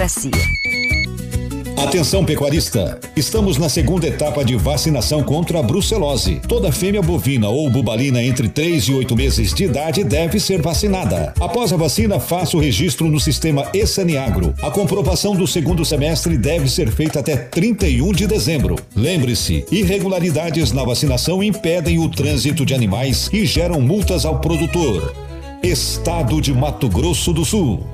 democracia. Atenção pecuarista, estamos na segunda etapa de vacinação contra a brucelose. Toda fêmea bovina ou bubalina entre 3 e 8 meses de idade deve ser vacinada. Após a vacina, faça o registro no sistema Esaneagro. A comprovação do segundo semestre deve ser feita até 31 de dezembro. Lembre-se, irregularidades na vacinação impedem o trânsito de animais e geram multas ao produtor. Estado de Mato Grosso do Sul.